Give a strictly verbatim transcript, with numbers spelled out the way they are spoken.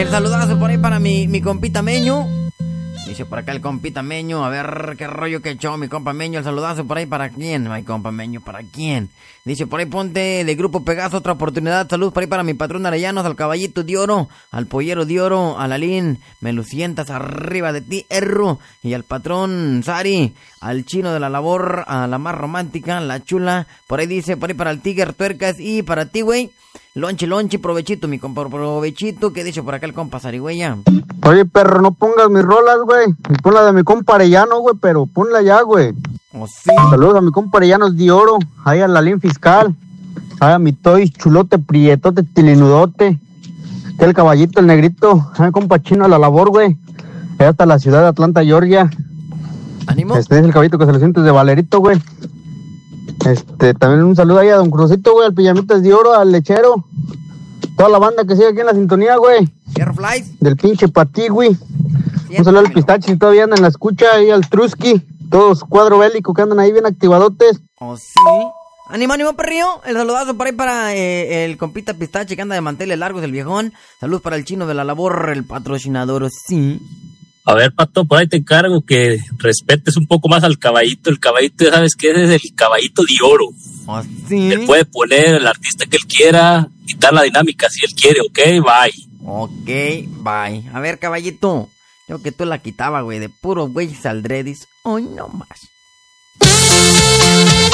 El saludazo por ahí para mi, mi compita Meño. Dice por acá el compita Meño, a ver qué rollo que echó mi compa Meño. El saludazo por ahí para quién, mi compa Meño, ¿para quién? Dice por ahí ponte de Grupo Pegaso otra oportunidad. Saludos por ahí para mi patrón Arellanos, al Caballito de Oro, al Pollero de Oro, a Lalín, me lucientas arriba de ti, Erro. Y al patrón Sari, al Chino de la Labor, a la más romántica, la Chula. Por ahí dice, por ahí para el Tiger Tuercas y para ti, güey. Lonche, lonche, provechito, mi compa, provechito. ¿Qué dice por acá el compa Sarigüeya? Oye, perro, no pongas mis rolas, güey. Pon la de mi compa Arellano, güey, pero ponla ya, güey. ¿Oh, sí? Saludos a mi compa Arellanos de Oro, ahí a la Lalín Fiscal, ahí a mi Toy Chulote, Prietote, Tilinudote, que el Caballito, el Negrito, a mi compa Chino a la Labor, güey. Allá hasta la ciudad de Atlanta, Georgia. ¿Ánimo? Este es el Caballito que se lo sientes de Valerito, güey. Este, también un saludo ahí a Don Crucito, güey, al Pijamitas de Oro, al Lechero. Toda la banda que sigue aquí en la sintonía, güey. Airflies. Del pinche Pati, güey. Un saludo al Pistache, si todavía andan en la escucha, ahí al Trusky. Todos cuadro bélico que andan ahí bien activadotes. ¿Oh, sí? Ánimo, ánimo, perrillo. El saludazo por ahí para eh, el compita Pistache que anda de manteles largos, el viejón. Saludos para el Chino de la Labor, el patrocinador, sí. A ver, Pato, por ahí te encargo que respetes un poco más al Caballito. El Caballito, ya sabes que es el Caballito de Oro. ¿Oh, sí? Le puede poner el artista que él quiera, quitar la dinámica si él quiere, ¿ok? Bye. Ok, bye. A ver, caballito. Yo que tú la quitaba, güey. De puro güey saldré, dice. Hoy no más.